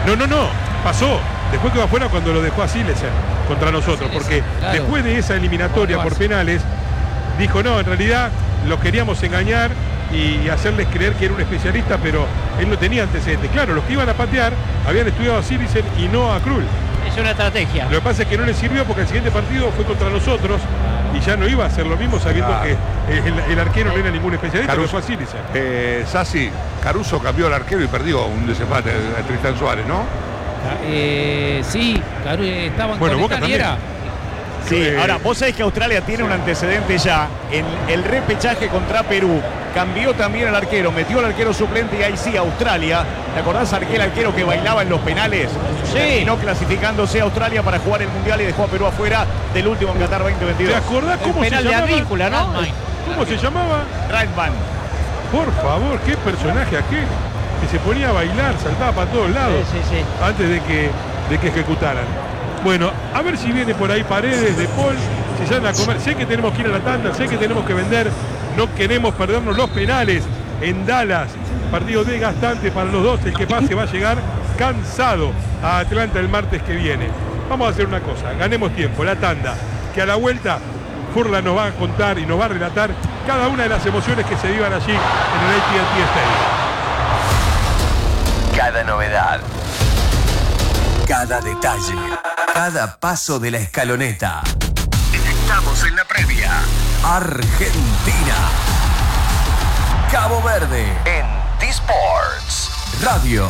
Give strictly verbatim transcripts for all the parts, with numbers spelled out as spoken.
No, no, no, pasó. Después quedó afuera cuando lo dejó a Silesen contra nosotros, porque claro, después de esa eliminatoria por penales, dijo, no, en realidad los queríamos engañar y hacerles creer que era un especialista, pero él no tenía antecedentes. Claro, los que iban a patear habían estudiado a Silesen y no a Krul. Es una estrategia. Lo que pasa es que no le sirvió porque el siguiente partido fue contra nosotros y ya no iba a hacer lo mismo sabiendo claro. que el, el arquero no era ningún especialista, Caruso, pero fue a Silesen. Eh, Sassi, Caruso cambió al arquero y perdió un desempate a Tristán Suárez, ¿no? Eh, sí, Caru, estaban bueno, con Boca también. Era. Sí, ahora vos sabés que Australia tiene sí. un antecedente ya en el repechaje contra Perú. Cambió también al arquero, metió al arquero suplente y ahí sí, Australia. ¿Te acordás aquel arquero que bailaba en los penales? Sí. Terminó clasificándose a Australia para jugar el Mundial y dejó a Perú afuera del último en Qatar veinte veintidós. ¿Te acordás cómo el penal se llamaba? de Advíncula, ¿no? ¿Cómo se llamaba? Raidman. Por favor, qué personaje aquel que se ponía a bailar, saltaba para todos lados sí, sí, sí. antes de que, de que ejecutaran. Bueno, a ver si viene por ahí Paredes, De Paul, si salen a comer. Sé que tenemos que ir a la tanda, sé que tenemos que vender, no queremos perdernos los penales en Dallas. Partido desgastante para los dos, el que pase va a llegar cansado a Atlanta el martes que viene. Vamos a hacer una cosa, ganemos tiempo, la tanda, que a la vuelta Furla nos va a contar y nos va a relatar cada una de las emociones que se vivan allí en el A T and T Stadium. Cada novedad, cada detalle, cada paso de la escaloneta. Estamos en la previa. Argentina, Cabo Verde, en T-Sports Radio.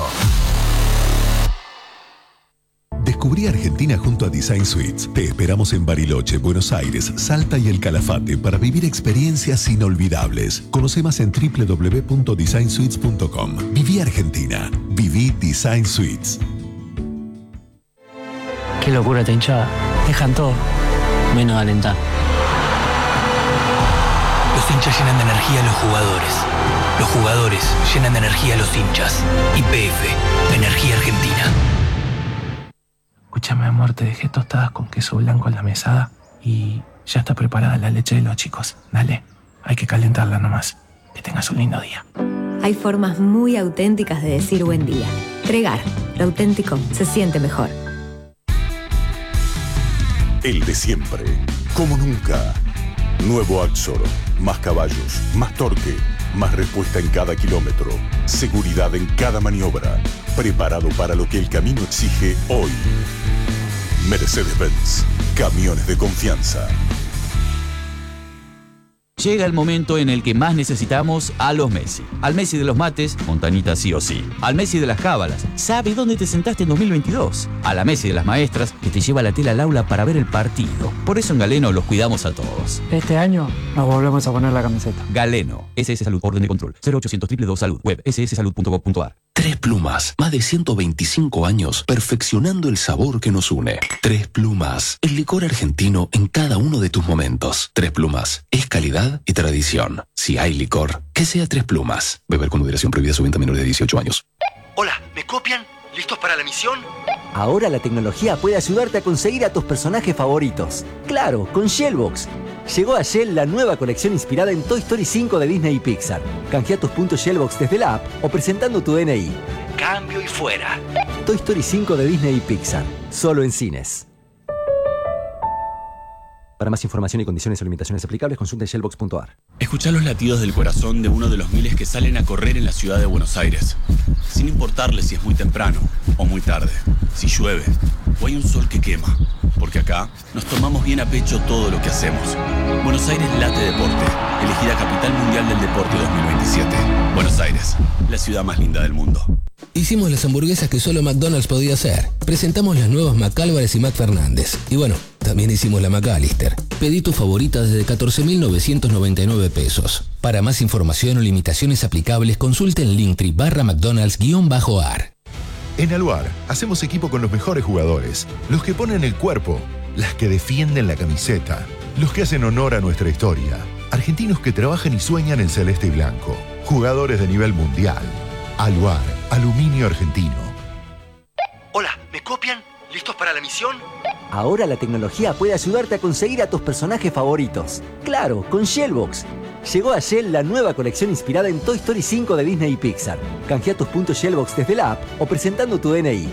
Descubrí Argentina junto a Design Suites. Te esperamos en Bariloche, Buenos Aires, Salta y El Calafate para vivir experiencias inolvidables. Conoce más en doble u doble u doble u punto design suites punto com. Viví Argentina. Viví Design Suites. Qué locura esta hinchada. Dejan todo, menos alentar. Los hinchas llenan de energía a los jugadores. Los jugadores llenan de energía a los hinchas. Y P F, Energía Argentina. Escúchame, amor, te dejé tostadas con queso blanco en la mesada y ya está preparada la leche de los chicos. Dale, hay que calentarla nomás. Que tengas un lindo día. Hay formas muy auténticas de decir buen día. Tregar, lo auténtico se siente mejor. El de siempre, como nunca. Nuevo Axor, más caballos, más torque, más respuesta en cada kilómetro, seguridad en cada maniobra, preparado para lo que el camino exige hoy. Mercedes-Benz, camiones de confianza. Llega el momento en el que más necesitamos a los Messi. Al Messi de los mates, Montanita sí o sí. Al Messi de las cábalas, sabe dónde te sentaste en dos mil veintidós. A la Messi de las maestras, que te lleva la tela al aula para ver el partido. Por eso en Galeno los cuidamos a todos. Este año nos volvemos a poner la camiseta. Galeno, S S Salud, orden de control, cero ochocientos dos dos dos Salud, web ese ese salud punto gov punto ar. Tres Plumas, más de ciento veinticinco años perfeccionando el sabor que nos une. Tres Plumas, el licor argentino en cada uno de tus momentos. Tres Plumas, es calidad y tradición. Si hay licor, que sea Tres Plumas. Beber con moderación, prohibida su venta a menores de dieciocho años. Hola, ¿me copian? ¿Listos para la misión? Ahora la tecnología puede ayudarte a conseguir a tus personajes favoritos. Claro, con Shellbox. Llegó a Shell la nueva colección inspirada en Toy Story cinco de Disney y Pixar. Canjea tus puntos Shellbox desde la app o presentando tu D N I. Cambio y fuera. Toy Story cinco de Disney y Pixar. Solo en cines. Para más información y condiciones o limitaciones aplicables, consulte shellbox punto ar. Escuchá los latidos del corazón de uno de los miles que salen a correr en la ciudad de Buenos Aires. Sin importarle si es muy temprano o muy tarde, si llueve o hay un sol que quema. Porque acá nos tomamos bien a pecho todo lo que hacemos. Buenos Aires late deporte, elegida Capital Mundial del Deporte dos mil veintisiete. Buenos Aires, la ciudad más linda del mundo. Hicimos las hamburguesas que solo McDonald's podía hacer. Presentamos las nuevas McAlvarez y McFernández. Y bueno, también hicimos la McAllister. Pedí tu favorita desde catorce mil novecientos noventa y nueve pesos. Para más información o limitaciones aplicables, consulte en Linktree barra McDonald's guión bajo ar. En Aluar, hacemos equipo con los mejores jugadores, los que ponen el cuerpo, las que defienden la camiseta, los que hacen honor a nuestra historia, argentinos que trabajan y sueñan en celeste y blanco, jugadores de nivel mundial. Aluar, aluminio argentino. Hola, ¿me copian? ¿Listos para la misión? Ahora la tecnología puede ayudarte a conseguir a tus personajes favoritos. Claro, con Shellbox. Llegó a Shell la nueva colección inspirada en Toy Story cinco de Disney y Pixar. Canjea tus puntos Shellbox desde la app o presentando tu D N I.